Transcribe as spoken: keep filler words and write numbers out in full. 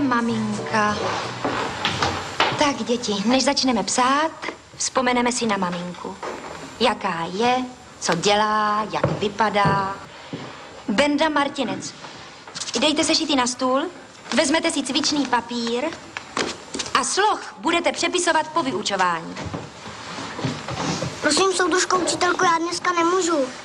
maminka. Tak, děti, než začneme psát, vzpomeneme si na maminku. Jaká je, co dělá, jak vypadá. Benda Martinec. Dejte sešity na stůl, vezmete si cvičný papír a sloh budete přepisovat po vyučování. Prosím, souduško, učitelko, já dneska nemůžu.